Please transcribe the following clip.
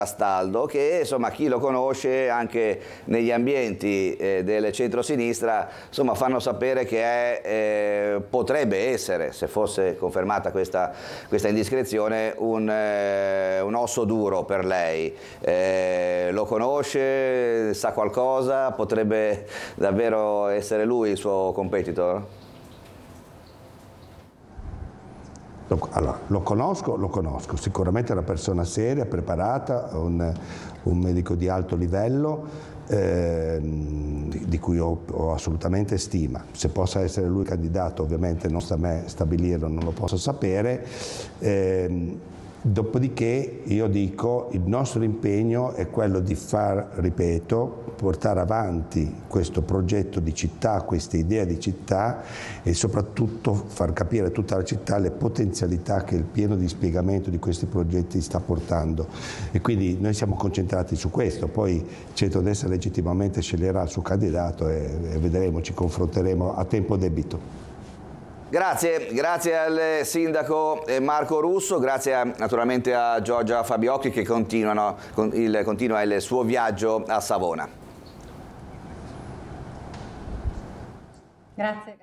Castaldo, che insomma chi lo conosce anche negli ambienti del centro-sinistra insomma fanno sapere che potrebbe essere, se fosse confermata questa indiscrezione, un osso duro per lei. Lo conosce, sa qualcosa, potrebbe davvero essere lui il suo competitor? Allora, lo conosco, sicuramente è una persona seria, preparata, un medico di alto livello di cui ho assolutamente stima. Se possa essere lui candidato ovviamente non sta a me stabilirlo, non lo posso sapere. Dopodiché io dico il nostro impegno è quello di ripeto, portare avanti questo progetto di città, questa idea di città e soprattutto far capire a tutta la città le potenzialità che il pieno dispiegamento di questi progetti sta portando. E quindi noi siamo concentrati su questo, poi il centrodestra legittimamente sceglierà il suo candidato e vedremo, ci confronteremo a tempo debito. Grazie al sindaco Marco Russo, grazie naturalmente a Giorgia Fabiocchi che continua il suo viaggio a Savona. Grazie.